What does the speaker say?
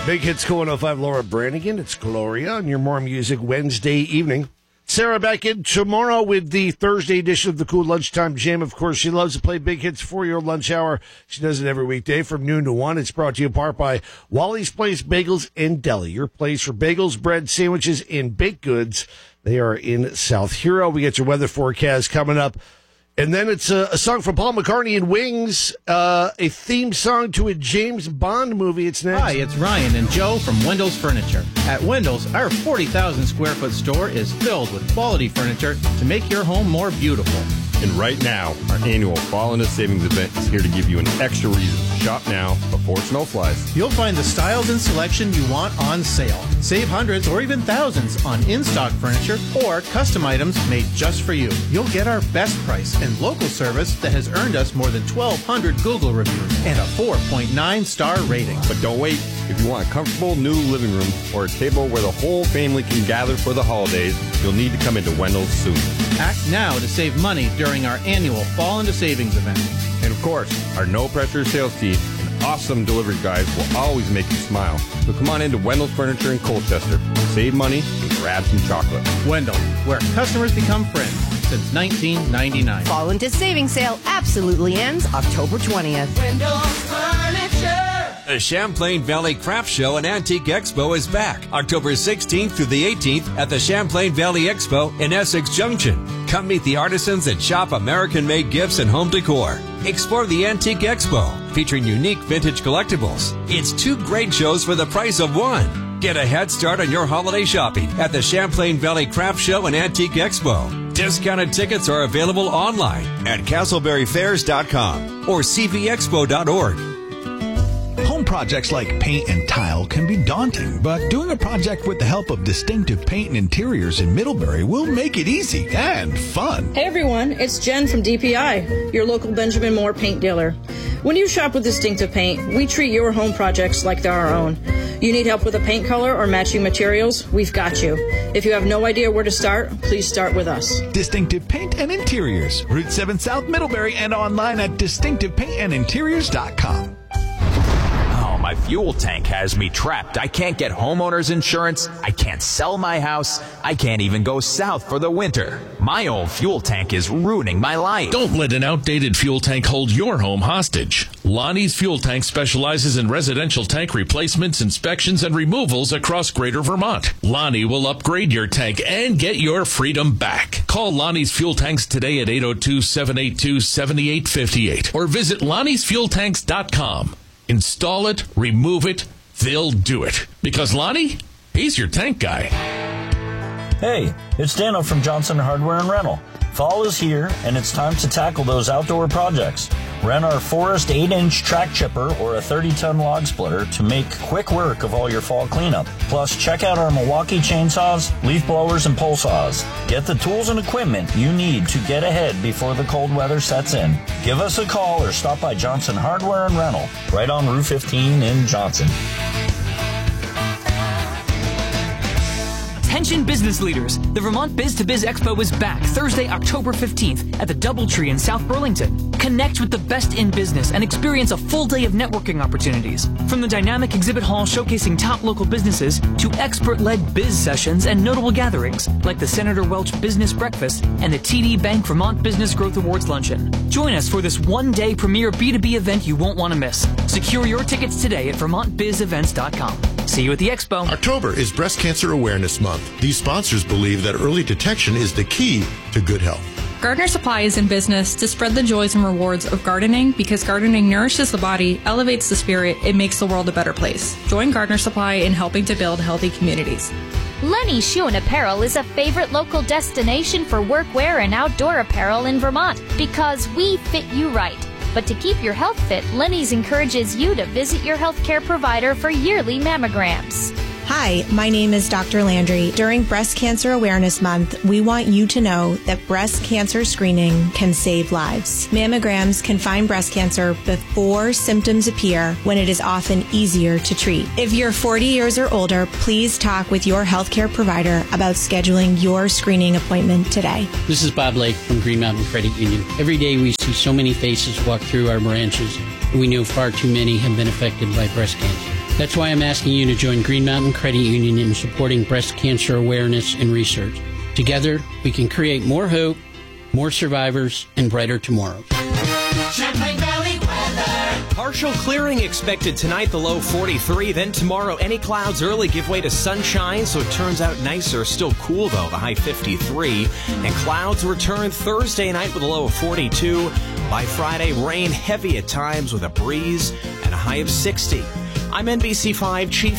Big Hits Co 105, Laura Branigan. It's Gloria on your More Music Wednesday evening. Sarah back in tomorrow with the Thursday edition of the Cool Lunchtime Jam. Of course, she loves to play big hits for your lunch hour. She does it every weekday from noon to 1. It's brought to you in part by Wally's Place Bagels and Deli, your place for bagels, bread, sandwiches, and baked goods. They are in South Hero. We get your weather forecast coming up. And then it's a song from Paul McCartney and Wings, a theme song to a James Bond movie. It's next. Hi, it's Ryan and Joe from Wendell's Furniture. At Wendell's, our 40,000 square foot store is filled with quality furniture to make your home more beautiful. And right now, our annual Fall into Savings event is here to give you an extra reason to shop now before snow flies. You'll find the styles and selection you want on sale. Save hundreds or even thousands on in-stock furniture or custom items made just for you. You'll get our best price and local service that has earned us more than 1,200 Google reviews and a 4.9 star rating. But don't wait. If you want a comfortable new living room or a table where the whole family can gather for the holidays, you'll need to come into Wendell's soon. Act now to save money during our annual Fall into Savings event. And of course, our no-pressure sales team and awesome delivery guys will always make you smile. So come on into Wendell's Furniture in Colchester. Save money and grab some chocolate. Wendell, where customers become friends since 1999. Fall into Savings sale absolutely ends October 20th. Wendell's Furniture. The Champlain Valley Craft Show and Antique Expo is back October 16th through the 18th at the Champlain Valley Expo in Essex Junction. Come meet the artisans that shop American-made gifts and home decor. Explore the Antique Expo, featuring unique vintage collectibles. It's 2 great shows for the price of 1. Get a head start on your holiday shopping at the Champlain Valley Craft Show and Antique Expo. Discounted tickets are available online at castleberryfairs.com or cvexpo.org. Home projects like paint and tile can be daunting, but doing a project with the help of Distinctive Paint and Interiors in Middlebury will make it easy and fun. Hey everyone, it's Jen from DPI, your local Benjamin Moore paint dealer. When you shop with Distinctive Paint, we treat your home projects like they're our own. You need help with a paint color or matching materials? We've got you. If you have no idea where to start, please start with us. Distinctive Paint and Interiors, Route 7 South Middlebury, and online at distinctivepaintandinteriors.com. My fuel tank has me trapped. I can't get homeowner's insurance. I can't sell my house. I can't even go south for the winter. My old fuel tank is ruining my life. Don't let an outdated fuel tank hold your home hostage. Lonnie's Fuel Tank specializes in residential tank replacements, inspections, and removals across Greater Vermont. Lonnie will upgrade your tank and get your freedom back. Call Lonnie's Fuel Tanks today at 802-782-7858 or visit lonniesfueltanks.com. Install it, remove it, they'll do it. Because Lonnie, he's your tank guy. Hey, it's Dano from Johnson Hardware and Rental. Fall is here, and it's time to tackle those outdoor projects. Rent our Forest 8-inch track chipper or a 30-ton log splitter to make quick work of all your fall cleanup. Plus, check out our Milwaukee chainsaws, leaf blowers, and pole saws. Get the tools and equipment you need to get ahead before the cold weather sets in. Give us a call or stop by Johnson Hardware and Rental, right on Route 15 in Johnson. Attention business leaders, the Vermont Biz to Biz Expo is back Thursday, October 15th at the Doubletree in South Burlington. Connect with the best in business and experience a full day of networking opportunities. From the dynamic exhibit hall showcasing top local businesses to expert-led biz sessions and notable gatherings like the Senator Welch Business Breakfast and the TD Bank Vermont Business Growth Awards Luncheon. Join us for this one-day premier B2B event you won't want to miss. Secure your tickets today at vermontbizevents.com. See you at the Expo. October is Breast Cancer Awareness Month. These sponsors believe that early detection is the key to good health. Gardner Supply is in business to spread the joys and rewards of gardening because gardening nourishes the body, elevates the spirit, it makes the world a better place. Join Gardner Supply in helping to build healthy communities. Lenny's Shoe and Apparel is a favorite local destination for workwear and outdoor apparel in Vermont because we fit you right. But to keep your health fit, Lenny's encourages you to visit your healthcare provider for yearly mammograms. Hi, my name is Dr. Landry. During Breast Cancer Awareness Month, we want you to know that breast cancer screening can save lives. Mammograms can find breast cancer before symptoms appear when it is often easier to treat. If you're 40 years or older, please talk with your healthcare provider about scheduling your screening appointment today. This is Bob Lake from Green Mountain Credit Union. Every day we see so many faces walk through our branches, and we know far too many have been affected by breast cancer. That's why I'm asking you to join Green Mountain Credit Union in supporting breast cancer awareness and research. Together, we can create more hope, more survivors, and brighter tomorrows. Champlain Valley weather. Partial clearing expected tonight, the low 43. Then tomorrow, any clouds early give way to sunshine, so it turns out nicer. Still cool, though, the high 53. And clouds return Thursday night with a low of 42. By Friday, rain heavy at times with a breeze and a high of 60. I'm NBC5 Chief